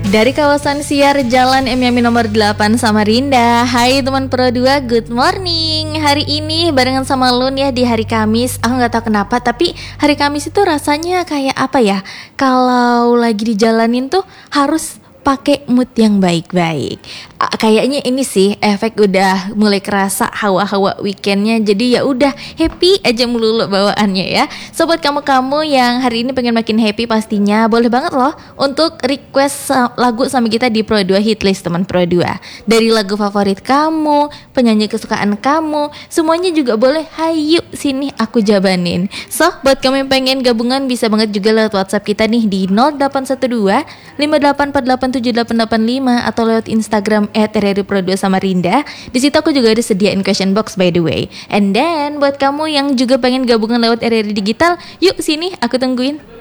Dari kawasan Siar Jalan M Yamin nomor 8 Samarinda. Hai teman Pro 2, good morning. Hari ini barengan sama Lun ya di hari Kamis. Aku gak tahu kenapa, tapi hari Kamis itu rasanya kayak apa ya, kalau lagi dijalanin tuh harus pakai mood yang baik-baik. Kayaknya ini sih efek udah mulai kerasa hawa-hawa weekendnya. Jadi ya udah happy aja melulu bawaannya ya. Sobat kamu-kamu yang hari ini pengen makin happy, pastinya boleh banget loh untuk request lagu sama kita di Pro 2 Hitlist teman Pro 2. Dari lagu favorit kamu, penyanyi kesukaan kamu, semuanya juga boleh. Hayu sini aku jabanin. So buat kamu yang pengen gabungan bisa banget juga lewat WhatsApp kita nih di 0812 58487885 atau lewat Instagram @RRI_Pro2 Samarinda. Di situ aku juga ada sediain question box by the way. And then buat kamu yang juga pengen gabungan lewat RRI Digital, yuk sini aku tungguin.